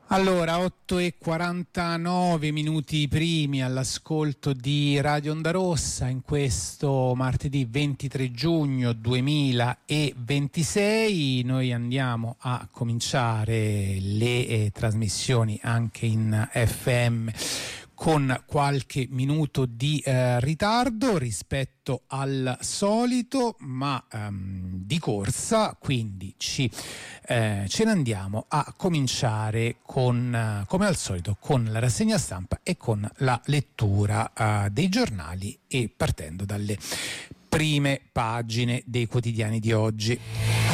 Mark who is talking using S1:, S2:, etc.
S1: Allora, 8:49 minuti primi all'ascolto di Radio Onda Rossa in questo martedì 23 giugno 2026. Noi andiamo a cominciare le trasmissioni anche in FM con qualche minuto di ritardo rispetto al solito, ma di corsa, quindi ce ne andiamo a cominciare con, come al solito, con la rassegna stampa e con la lettura dei giornali, e partendo dalle prime pagine dei quotidiani di oggi.